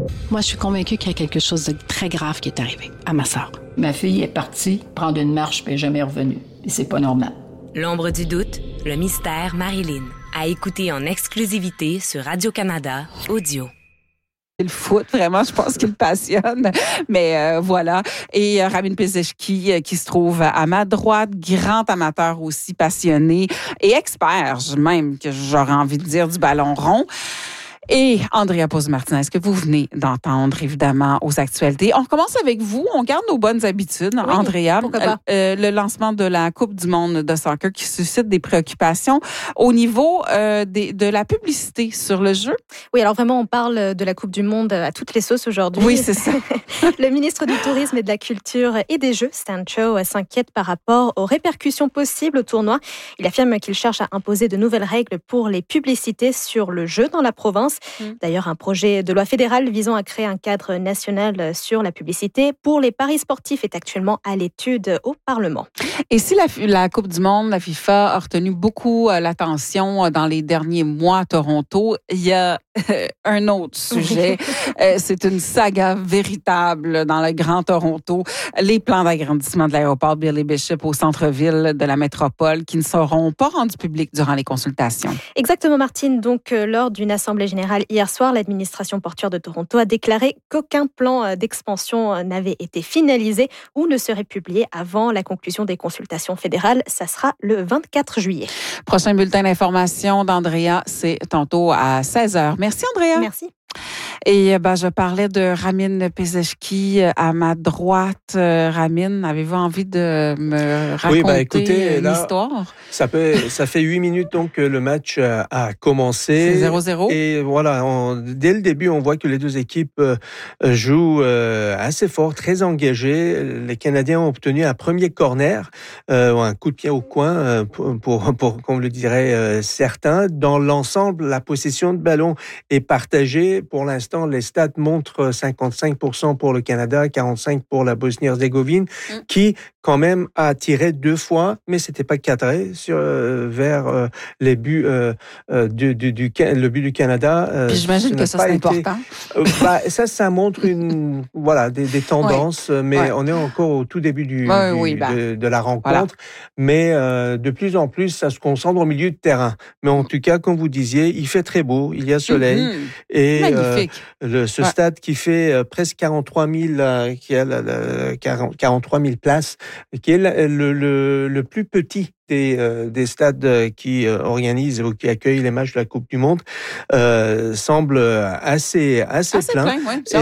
Moi, je suis convaincue qu'il y a quelque chose de très grave qui est arrivé à ma sœur. Ma fille est partie prendre une marche puis elle n'est jamais revenue. Et c'est pas normal. L'ombre du doute, le mystère Marilyn. À écouter en exclusivité sur Radio-Canada Audio. Le foot, vraiment, je pense qu'il le passionne. Mais voilà. Et Ramin Pezeshki, qui se trouve à ma droite, grand amateur aussi, passionné et expert, même, que j'aurais envie de dire, du ballon rond. Et Andrea Pose-Martinez, que vous venez d'entendre, évidemment, aux actualités. On commence avec vous. On garde nos bonnes habitudes, oui, Andrea. Pourquoi pas? Le lancement de la Coupe du monde de soccer qui suscite des préoccupations au niveau de la publicité sur le jeu. Oui, alors vraiment, on parle de la Coupe du monde à toutes les sauces aujourd'hui. Oui, c'est ça. Le ministre du Tourisme et de la Culture et des Jeux, Stan Chow, s'inquiète par rapport aux répercussions possibles au tournoi. Il affirme qu'il cherche à imposer de nouvelles règles pour les publicités sur le jeu dans la province. D'ailleurs, un projet de loi fédérale visant à créer un cadre national sur la publicité pour les paris sportifs est actuellement à l'étude au Parlement. Et si la Coupe du monde, la FIFA, a retenu beaucoup l'attention dans les derniers mois à Toronto, il y a un autre sujet. C'est une saga véritable dans le Grand Toronto. Les plans d'agrandissement de l'aéroport Billy Bishop au centre-ville de la métropole qui ne seront pas rendus publics durant les consultations. Exactement, Martine. Donc, lors d'une assemblée générale hier soir, l'administration portuaire de Toronto a déclaré qu'aucun plan d'expansion n'avait été finalisé ou ne serait publié avant la conclusion des consultations fédérales. Ça sera le 24 juillet. Prochain bulletin d'information d'Andrea, c'est tantôt à 16h. Merci, Andrea. Merci. Et je parlais de Ramin Pezeshki à ma droite. Ramin, avez-vous envie de me raconter écoutez, l'histoire? Ça fait 8 minutes donc que le match a commencé. C'est 0-0. Et voilà, dès le début, on voit que les deux équipes jouent assez fort, très engagées. Les Canadiens ont obtenu un premier corner, un coup de pied au coin, pour comme le diraient certains. Dans l'ensemble, la possession de ballon est partagée. Pour l'instant, les stats montrent 55% pour le Canada, 45% pour la Bosnie-Herzégovine, qui quand même a tiré 2 fois, mais c'était pas cadré vers les buts le but du Canada. Puis j'imagine que ça c'est important. Ça montre des tendances, ouais, mais ouais, on est encore au tout début de la rencontre. Voilà. Mais de plus en plus, ça se concentre au milieu de terrain. Mais en tout cas, comme vous disiez, il fait très beau, il y a soleil. Et ce stade qui fait presque 43 000, qui a 43 000 places, qui est le plus petit des stades qui organisent ou qui accueillent les matchs de la Coupe du Monde, semble assez plein.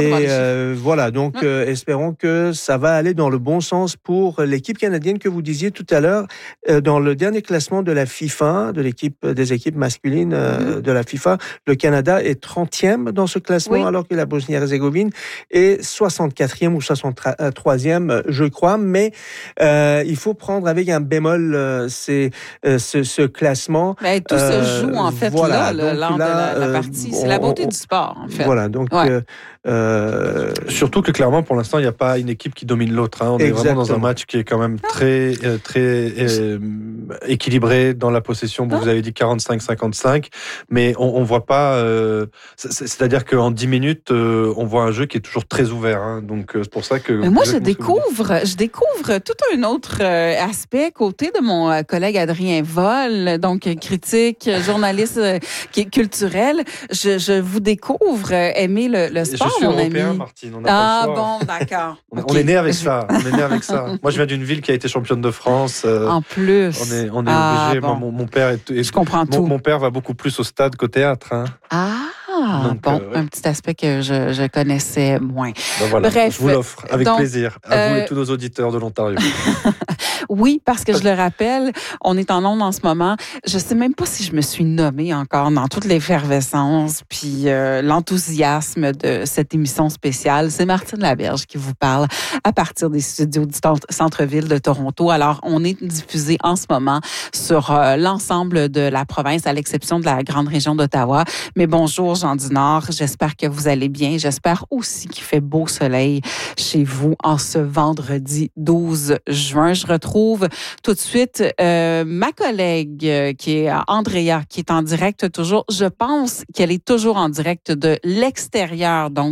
Et voilà, donc espérons que ça va aller dans le bon sens pour l'équipe canadienne que vous disiez tout à l'heure. Dans le dernier classement de la FIFA, des équipes masculines de la FIFA, le Canada est 30e dans ce classement, alors que la Bosnie-Herzégovine est 64e ou 63e, je crois. Mais il faut prendre avec un bémol ce classement. Mais tout se joue en fait lors de la partie. C'est la beauté du sport en fait. Voilà, donc surtout que clairement pour l'instant il n'y a pas une équipe qui domine l'autre. On est vraiment dans un match qui est quand même très équilibré dans la possession. Vous avez dit 45-55, mais on voit pas. C'est-à-dire qu'en 10 minutes, on voit un jeu qui est toujours très ouvert. Donc c'est pour ça que. Mais moi je découvre tout un autre aspect côté de mon collègue Adrien Vol, donc critique, journaliste culturel. Je vous découvre aimer le sport, je suis mon européen, ami. Martine, on a bon, d'accord. On est né avec ça. Moi, je viens d'une ville qui a été championne de France. En plus. On est obligé. Bon. Mon père je comprends tout. Mon père va beaucoup plus au stade qu'au théâtre. Donc, un petit aspect que je connaissais moins. Voilà, bref, je vous l'offre avec plaisir, à vous et tous nos auditeurs de l'Ontario. Oui, parce que je le rappelle, on est en ondes en ce moment. Je sais même pas si je me suis nommée encore dans toute l'effervescence puis l'enthousiasme de cette émission spéciale. C'est Martine Laberge qui vous parle à partir des studios du centre-ville de Toronto. Alors, on est diffusé en ce moment sur l'ensemble de la province, à l'exception de la grande région d'Ottawa. Mais bonjour, Jean du Nord. J'espère que vous allez bien. J'espère aussi qu'il fait beau soleil chez vous en ce vendredi 12 juin. Je retrouve tout de suite ma collègue qui est Andrea, qui est en direct toujours. Je pense qu'elle est toujours en direct de l'extérieur, donc